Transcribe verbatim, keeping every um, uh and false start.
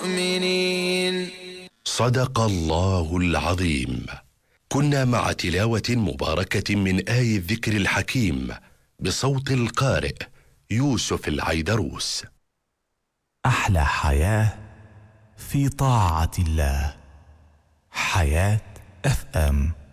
المؤمنين. صدق الله العظيم. كنا مع تلاوة مباركة من آي الذكر الحكيم بصوت القارئ يوسف العيدروس. أحلى حياة في طاعة الله. حياة اف ام.